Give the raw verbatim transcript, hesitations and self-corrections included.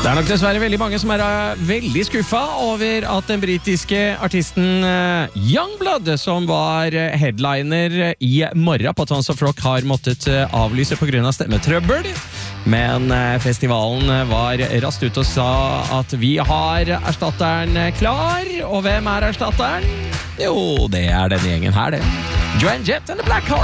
Det er nok dessverre veldig mange som er uh, veldig skuffet over at den britiske artisten uh, Youngblood, som var uh, headliner i morgen på Tons of Rock, har måttet uh, avlyse på grunn av stemmetrøbbel. Men uh, festivalen uh, var raskt ut og sa at vi har erstatteren klar. Og hvem er erstatteren? Jo, det er denne gjengen her, det. Joan Jett and the Blackhearts.